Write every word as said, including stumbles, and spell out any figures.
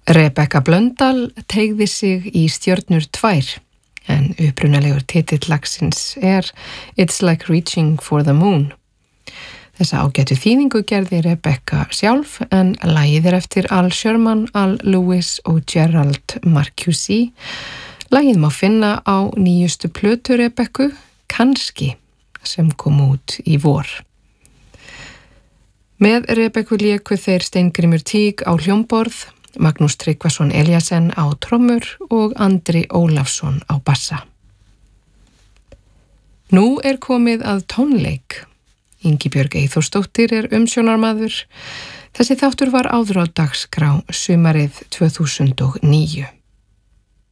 Rebekka Blöndal teygði sig í stjörnur tvær, en upprunalegur titill lagsins er It's like reaching for the moon. Þessa ágætu þýðingu gerði Rebekka sjálf, en lagið er eftir Al Sherman, Al Lewis og Gerald Marcuse. Lagið má finna á nýjustu plötu Rebekku, Kannski, sem kom út í vor. Með Rebekku léku þeir Steingrímur Tíg á hljómborð, Magnús Tryggvason Eliasen á trommur og Andri Ólafsson á bassa. Nú er komið að tónleik. Ingibjörg Eyþórsdóttir er umsjónarmaður. Þessi þáttur var áður á dagskrá sumarið tvö þúsund og níu.